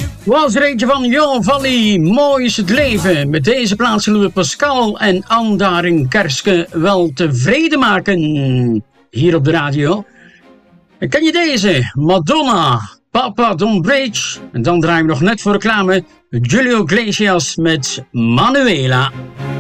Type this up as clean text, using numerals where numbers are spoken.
Was er eentje van Johan Valley, Mooi is het leven. Met deze plaats zullen we Pascal en Ann daar in Kerske wel tevreden maken. Hier op de radio. En ken je deze? Madonna, Papa Don't Bridge. En dan draaien we nog net voor reclame Julio Iglesias met Manuela.